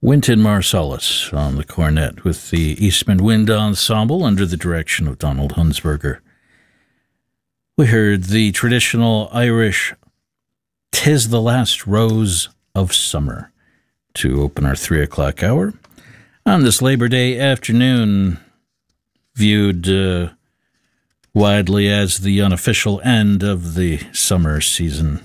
Wynton Marsalis on the cornet with the Eastman Wind Ensemble under the direction of Donald Hunsberger. We heard the traditional Irish "'Tis the Last Rose of Summer" to open our 3 o'clock hour on this Labor Day afternoon, viewed widely as the unofficial end of the summer season.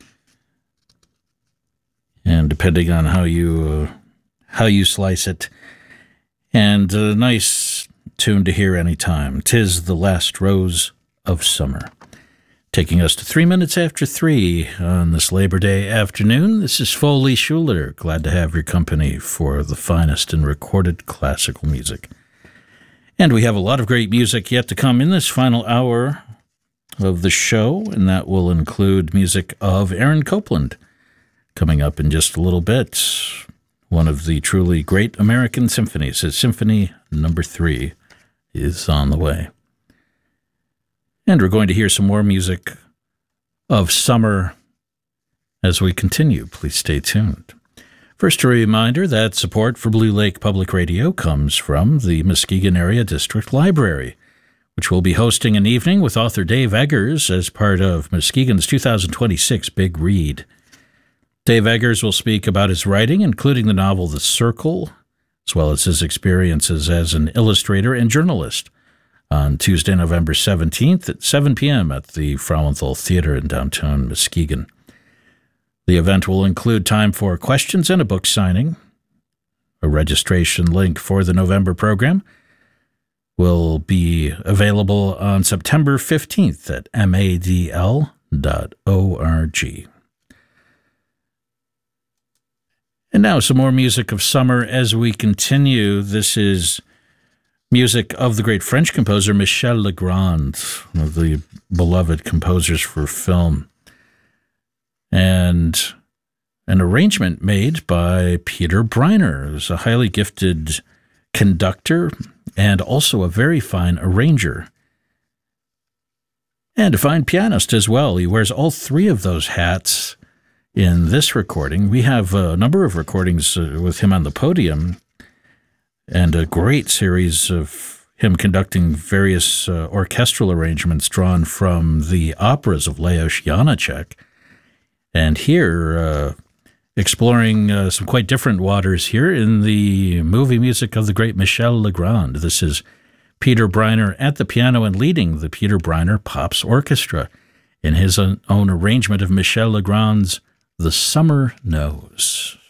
And depending on how you slice it, and a nice tune to hear anytime. "'Tis the Last Rose of Summer." Taking us to 3 minutes after 3 on this Labor Day afternoon. This is Foley Schuler. Glad to have your company for the finest in recorded classical music. And we have a lot of great music yet to come in this final hour of the show, and that will include music of Aaron Copland coming up in just a little bit. One of the truly great American symphonies. His Symphony No. 3 is on the way. And we're going to hear some more music of summer as we continue. Please stay tuned. First, a reminder that support for Blue Lake Public Radio comes from the Muskegon Area District Library, which will be hosting an evening with author Dave Eggers as part of Muskegon's 2026 Big Read. Dave Eggers will speak about his writing, including the novel The Circle, as well as his experiences as an illustrator and journalist, on Tuesday, November 17th at 7 p.m. at the Frauenthal Theater in downtown Muskegon. The event will include time for questions and a book signing. A registration link for the November program will be available on September 15th at madl.org. And now some more music of summer as we continue. This is music of the great French composer Michel Legrand, one of the beloved composers for film, and an arrangement made by Peter Briner, who's a highly gifted conductor and also a very fine arranger, and a fine pianist as well. He wears all three of those hats in this recording. We have a number of recordings with him on the podium, and a great series of him conducting various orchestral arrangements drawn from the operas of Leos Janáček. And here, exploring some quite different waters here in the movie music of the great Michel Legrand. This is Peter Briner at the piano and leading the Peter Briner Pops Orchestra in his own arrangement of Michel Legrand's The Summer Knows.